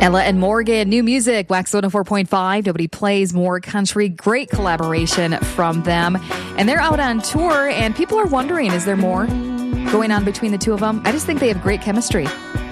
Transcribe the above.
Ella and Morgan, new music, Wax 104.5. Nobody plays more country. Great collaboration from them. And they're out on tour, and people are wondering, is there more going on between the two of them? I just think they have great chemistry.